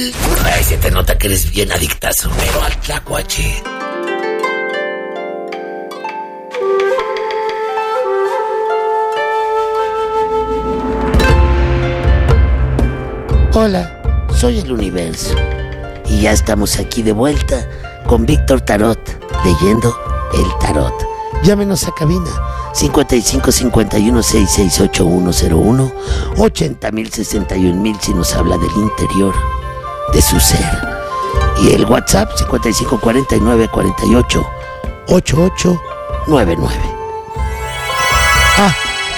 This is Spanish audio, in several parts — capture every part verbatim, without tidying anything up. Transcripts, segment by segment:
Ay, se te nota que eres bien adictazo, pero al tlacuache. Hola, soy el Universo. Y ya estamos aquí de vuelta con Víctor Tarot, leyendo el tarot. Llámenos a cabina cincuenta y cinco cincuenta y uno sesenta y seis ochenta y uno cero uno, ochenta mil sesenta y un mil si nos habla del interior de su ser. Y el WhatsApp cincuenta y cinco cuarenta y nueve cuarenta y ocho ochenta y ocho noventa y nueve. Ah,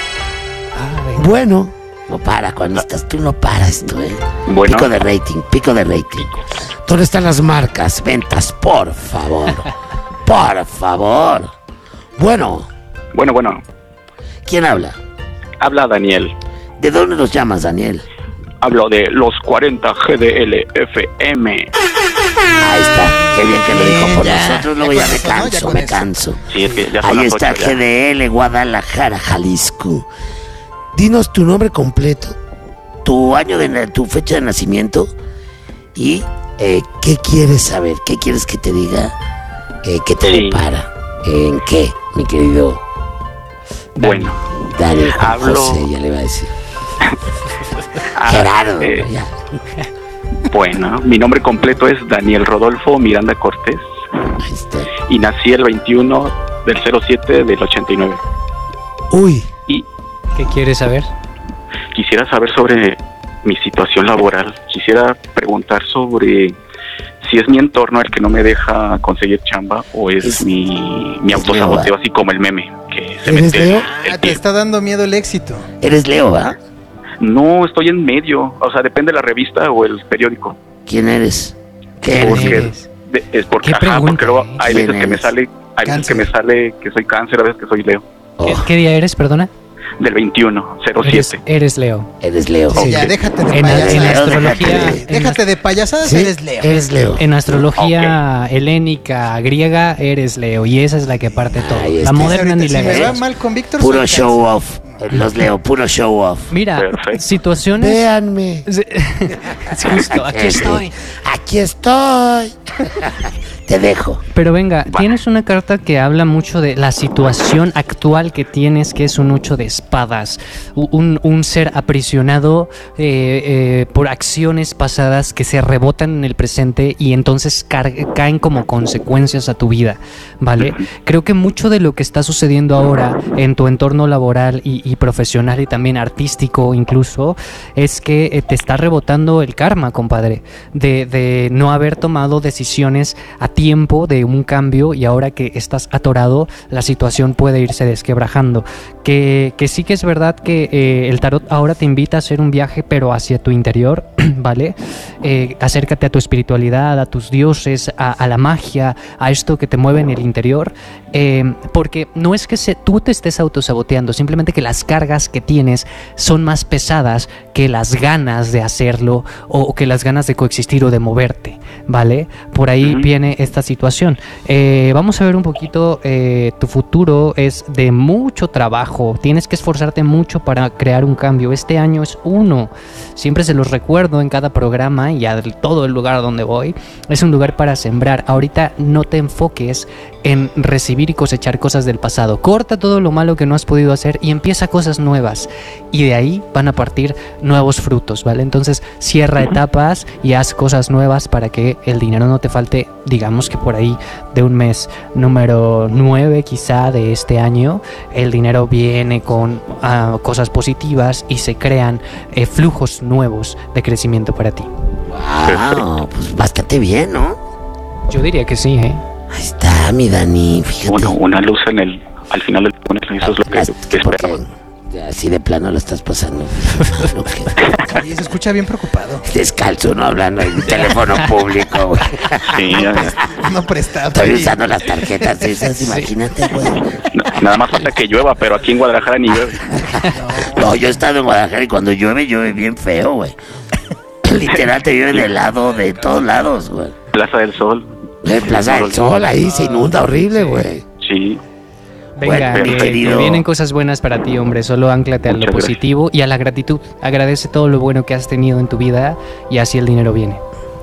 ah bueno, no para, cuando estás tú no para esto, eh. Bueno. Pico de rating, pico de rating. ¿Dónde están las marcas, ventas? Por favor, por favor. Bueno. Bueno, bueno. ¿Quién habla? Habla Daniel. ¿De dónde nos llamas, Daniel? Hablo de los cuarenta G D L F M. Ahí está, qué bien que lo dijo por ya, nosotros, luego ya, ya me eso, canso, ¿no? ya me canso. Sí, es que ya son Ahí las está ocho, G D L, Guadalajara, Jalisco. Dinos tu nombre completo, tu año de tu fecha de nacimiento y eh, qué quieres saber, qué quieres que te diga, eh, qué te sí. depara, en qué, mi querido. Bueno, Daniel Juan hablo... José, ya le iba a decir. Gerardo, eh, ya. Bueno, mi nombre completo es Daniel Rodolfo Miranda Cortés. Ahí está. Y nací el veintiuno del cero siete del ochenta y nueve. Uy. Y ¿qué quieres saber? Quisiera saber sobre mi situación laboral. Quisiera preguntar sobre si es mi entorno el que no me deja conseguir chamba o es, es mi, mi autosaboteo, así como el meme que se ¿Eres mete Leo? El, ah, te está dando miedo el éxito. ¿Eres Leo, va? No, estoy en medio. O sea, depende de la revista o el periódico. ¿Quién eres? ¿Qué porque eres? De, es porque, ¿Qué ajá, porque luego hay veces eres? que me sale, hay veces que me sale que soy cáncer, a veces que soy Leo. Oh. ¿Qué, ¿Qué día eres, perdona? Del veintiuno, cero siete. Eres, eres Leo. Eres Leo. Sí, ya, déjate de en, payasadas. En astrología. Déjate, déjate de payasadas, ¿sí? Eres Leo. Eres Leo. En astrología okay. helénica, griega, eres Leo. Y esa es la que parte todo. La moderna ni la si me va mal con Víctor, puro show off. Los Leo, puro show off. Mira, perfecto. Situaciones. Véanme. Es justo, aquí estoy. Aquí estoy. Te dejo. Pero venga, tienes una carta que habla mucho de la situación actual que tienes, que es un ocho de espadas. Un, un ser aprisionado eh, eh, por acciones pasadas que se rebotan en el presente y entonces ca- caen como consecuencias a tu vida, ¿vale? Creo que mucho de lo que está sucediendo ahora en tu entorno laboral y, y profesional y también artístico incluso, es que eh, te está rebotando el karma, compadre, de, de no haber tomado decisiones a tiempo de un cambio y ahora que estás atorado, la situación puede irse desquebrajando. Que, que sí que es verdad que eh, el tarot ahora te invita a hacer un viaje, pero hacia tu interior, ¿vale? Eh, acércate a tu espiritualidad, a tus dioses, a, a la magia, a esto que te mueve en el interior, eh, porque no es que se, tú te estés autosaboteando, simplemente que las cargas que tienes son más pesadas que las ganas de hacerlo o, o que las ganas de coexistir o de moverte, ¿vale? Por ahí uh-huh. viene esta situación. Eh, vamos a ver un poquito, eh, tu futuro es de mucho trabajo, tienes que esforzarte mucho para crear un cambio. Este año es uno, siempre se los recuerdo en cada programa y a todo el lugar donde voy, es un lugar para sembrar. Ahorita no te enfoques en recibir y cosechar cosas del pasado, corta todo lo malo que no has podido hacer y empieza cosas nuevas y de ahí van a partir nuevos frutos, ¿vale? Entonces cierra etapas y haz cosas nuevas para que el dinero no te falte, digamos que por ahí de un mes número nueve quizá de este año, el dinero viene con uh, cosas positivas y se crean eh, flujos nuevos de crecimiento para ti. Wow, pues bastante bien, ¿no? Yo diría que sí, ¿eh? Ahí está, mi Dani, fíjate. Bueno, una luz en el, al final del túnel, eso es lo que, que esperaba. Así de plano lo estás pasando. Oye, se escucha bien preocupado. Descalzo, no hablando en teléfono público, güey. Sí, no prestado. Estoy usando las tarjetas esas, sí. Imagínate, güey. No, nada más falta que llueva, pero aquí en Guadalajara ni llueve. No, no, yo he estado en Guadalajara y cuando llueve, llueve bien feo, güey. Literal te llueve de lado, de todos lados, güey. Plaza del Sol. En Plaza del Sol, ahí se inunda horrible, güey. Sí. Venga, bueno, que, que vienen cosas buenas para ti, hombre. Solo ánclate a lo positivo y a la gratitud. Agradece todo lo bueno que has tenido en tu vida y así el dinero viene.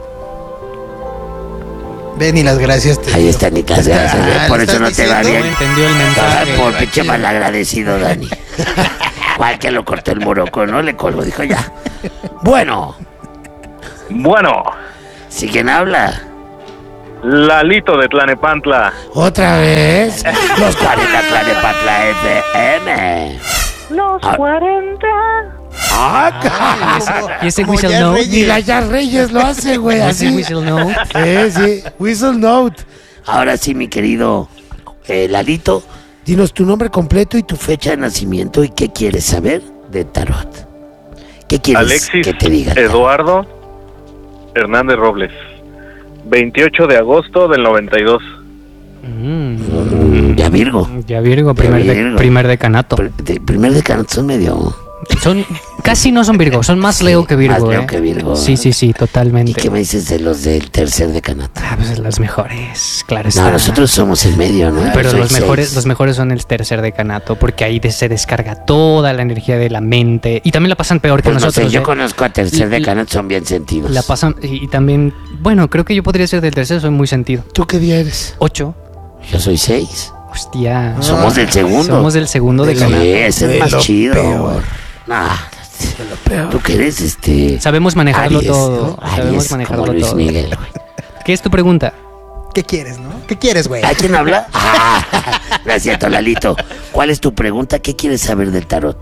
Ven y las gracias. Te Ahí digo. está, ni las gracias. Ah, Por ¿le eso no estás te va diciendo? bien. No entendió el Ah, mensaje. por pinche malagradecido, Dani. Igual que lo cortó el moroco, ¿no? Le colgó, dijo ya. Bueno, Bueno, ¿sí quién habla? Lalito de Tlanepantla. ¿Otra vez? Los cuarenta Tlanepantla F M. Los Ah. cuarenta. ¡Ah, cabrón! ¿Y ese Como whistle ya note? Reyes. Y la ya Reyes lo hace, güey, ¿Y ese así. whistle note? Sí, sí, whistle note. Ahora sí, mi querido eh, Lalito, dinos tu nombre completo y tu fecha de nacimiento y qué quieres saber de tarot. ¿Qué quieres Alexis que te diga? el tarot? Eduardo Hernández Robles. veintiocho de agosto del noventa y dos. Mm, Mm, ya Virgo. ya Virgo, primer, de- Virgo. primer decanato. Pr- de- primer decano son medio... Son, casi no son Virgo, son más Sí, Leo que Virgo. más Leo ¿eh? que Virgo, Sí, ¿eh? sí, sí, ¿Y totalmente. qué me dices de los del tercer decanato? Ah, pues las mejores, claro está. No, nosotros somos el medio, ¿no? Pero Soy los mejores, seis. los mejores son el tercer decanato, porque ahí de- se descarga toda la energía de la mente. Y también la pasan peor que Pues no sé, nosotros. yo ¿eh? conozco a tercer L- decanato, son bien sentidos. La pasan, y, y también, bueno, creo que yo podría ser del tercero, soy muy sentido. ¿Tú qué día eres? Ocho. Yo soy seis. Hostia. Somos del segundo. Somos del segundo De lo- decanato. Sí, ese de es más lo chido. peor. Nah, tú que eres este... Sabemos manejarlo Aries, todo. ¿no? Sabemos Aries, manejarlo como Luis todo. Miguel, güey. ¿Qué es tu pregunta? ¿Qué quieres, no? ¿Qué quieres, güey? ¿A quién habla? Ah, gracias, Lalito. ¿Cuál es tu pregunta? ¿Qué quieres saber del tarot?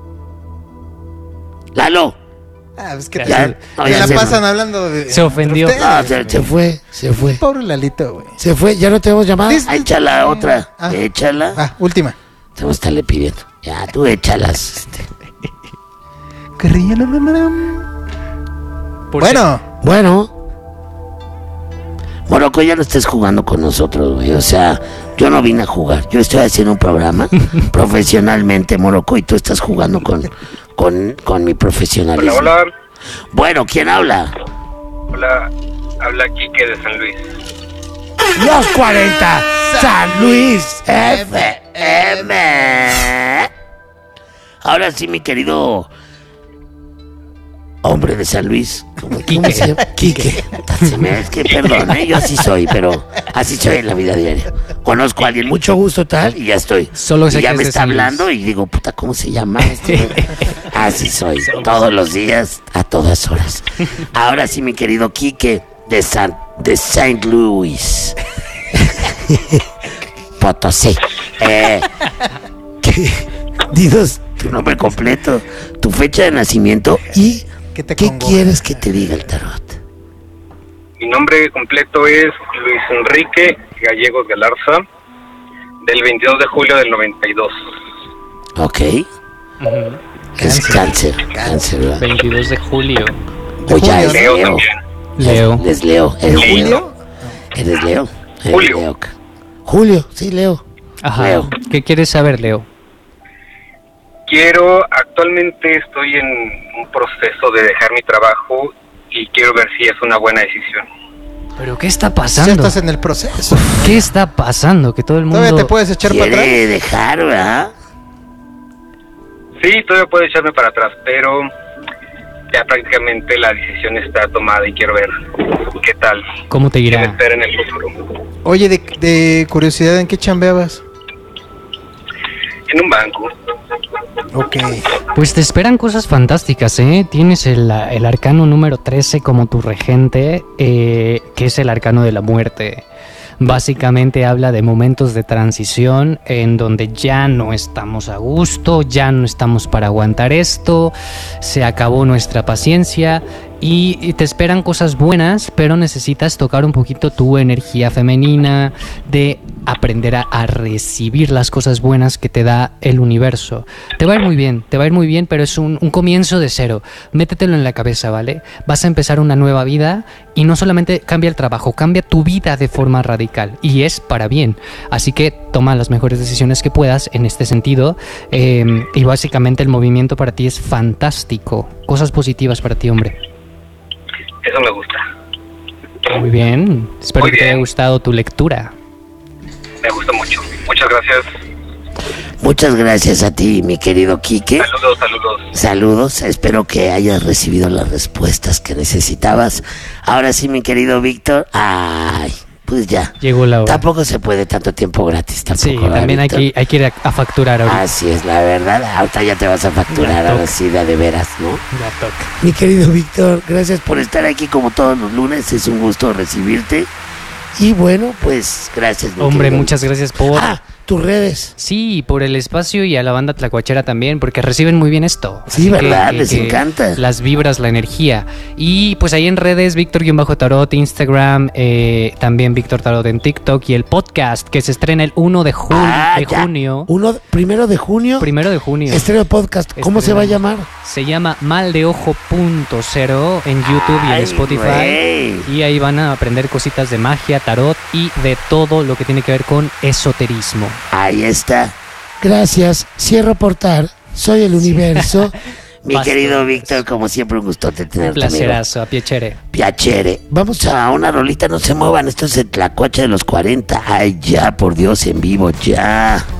Lalo. Ah, pues que Ya, te, no, te ya la se- pasan hablando de... Se ofendió. entre No, ustedes, se, se fue, se fue. Pobre Lalito, güey. Se fue, ya no tenemos llamada. Dis- Ah, échala otra. Ah. Échala. Ah, última. Te vamos a estarle pidiendo. Ya, tú échalas. Este. Que ríe, la, la, la, la. Por Bueno, Bueno. Moroco, ya no estés jugando con nosotros, güey. O sea, yo no vine a jugar. Yo estoy haciendo un programa profesionalmente, Moroco, y tú estás jugando con, con, con mi profesionalismo. Hola, hola, Bueno, ¿quién habla? hola, habla Quique de San Luis. Los cuarenta, San Luis F M. Ahora sí, mi querido hombre de San Luis. ¿Cómo, cómo se llama? Quique. Se me- Es que perdón, ¿eh? Yo así soy, pero así soy en la vida diaria. Conozco a alguien, mucho gusto tal, y ya estoy. Solo sé y ya que me es de está San Luis. hablando y digo, puta, ¿cómo se llama esto? Así soy, todos los días, a todas horas. Ahora sí, mi querido Quique de San, de Saint Louis. Potosí. Eh, ¿qué? Dinos tu nombre completo, tu fecha de nacimiento y ¿Qué te qué congoja? quieres que te diga el tarot. Mi nombre completo es Luis Enrique Gallegos Galarza, del veintidós de julio del noventa y dos. Ok. Es cáncer, cáncer, ¿verdad? veintidós de julio. O ya julio, es Leo Leo. también. Leo. Es Leo. ¿Eres Leo. Julio? ¿Eres Leo? Eres Julio. Leo. Julio, sí, Leo. Ajá. Leo. ¿Qué quieres saber, Leo? Quiero, actualmente estoy en un proceso de dejar mi trabajo y quiero ver si es una buena decisión. ¿Pero qué está ya pasando? estás en el proceso. ¿Qué está pasando? Que todo el mundo... Todavía te puedes echar para atrás. Quiere dejar, ¿verdad? Sí, todavía puedo echarme para atrás, pero ya prácticamente la decisión está tomada y quiero ver qué tal, ¿Cómo te qué me irá? espera en el futuro. Oye, de, de curiosidad, ¿en qué chambeabas? En un banco. Ok. Pues te esperan cosas fantásticas, ¿eh? Tienes el, el arcano número trece como tu regente, eh, que es el arcano de la muerte. Básicamente habla de momentos de transición en donde ya no estamos a gusto, ya no estamos para aguantar esto, se acabó nuestra paciencia y, y te esperan cosas buenas, pero necesitas tocar un poquito tu energía femenina, de aprender a, a recibir las cosas buenas que te da el universo. Te va a ir muy bien, te va a ir muy bien, pero es un, un comienzo de cero. Métetelo en la cabeza, ¿vale? Vas a empezar una nueva vida y no solamente cambia el trabajo, cambia tu vida de forma radical y es para bien. Así que toma las mejores decisiones que puedas en este sentido eh, y básicamente el movimiento para ti es fantástico. Cosas positivas para ti, hombre. Eso me gusta. Muy bien, espero Muy que te haya bien. gustado tu lectura. Me gusta mucho. Muchas gracias. Muchas gracias a ti, mi querido Quique. Saludos, saludos. Saludos, espero que hayas recibido las respuestas que necesitabas. Ahora sí, mi querido Víctor. Ay, pues ya. Llegó la hora. Tampoco se puede tanto tiempo gratis, tampoco. Sí, también hay que, hay que ir a, a facturar ahorita. Así es, la verdad. Ahorita ya te vas a facturar, ahora sí, de, de veras, ¿no? Ya toca. Mi querido Víctor, gracias por estar aquí como todos los lunes. Es un gusto recibirte. Y bueno, pues gracias. Mi Hombre, querido. muchas gracias por... Ah, tus redes. Sí, por el espacio y a la banda Tlacuachera también, porque reciben muy bien esto. Sí, Así ¿verdad? que- que- Les que encanta. Las vibras, la energía. Y pues ahí en redes, Víctor-Tarot, Instagram, eh, también Víctor Tarot en TikTok y el podcast que se estrena el uno de, jun- Ah, de ya. junio. Uno, primero de junio. Primero de junio. Estreno podcast. ¿Cómo se va a llamar? Se llama Mal de Ojo punto cero en YouTube y en Ay, Spotify. güey. Y ahí van a aprender cositas de magia, tarot y de todo lo que tiene que ver con esoterismo. Ahí está. Gracias. Cierro portal. Soy el universo. Mi Basta. querido Víctor, como siempre, un gusto tenerte. amigo. Placerazo, a piacere. Piacere. Vamos a una rolita, no se muevan. Esto es el Tlacuache de los cuarenta. Ay, ya, por Dios, en vivo, ya.